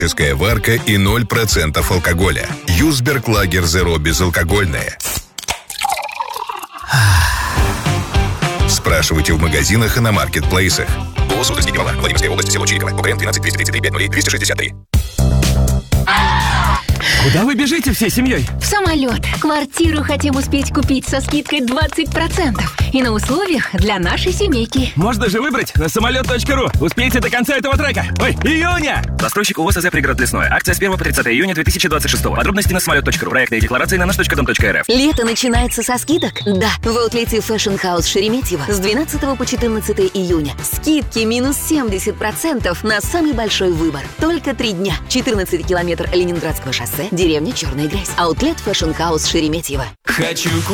варка и 0% алкоголя. Юсберг Лагер Зеро безалкогольное. Спрашивайте в магазинах и на маркетплейсах. ООО «Среднего», Владимирская область, село Чириково, УКМ 12 233 50 263. Куда вы бежите всей семьей? В самолет. Квартиру хотим успеть купить со скидкой 20%. И на условиях для нашей семейки. Можно же выбрать на самолет.ру. Успейте до конца этого трека. Ой, июня! Застройщик ООО «СЗ Пригород Лесное». Акция с 1 по 30 июня 2026. Подробности на самолет.ру. Проектные декларации на наш.дом.рф. Лето начинается со скидок? Да. В аутлете Fashion House Шереметьево с 12 по 14 июня. Скидки минус 70% на самый большой выбор. Только 3 дня. 14 километр Ленинградского шоссе, деревня Черная Грязь. Аутлет Fashion House Шереметьево. Хочу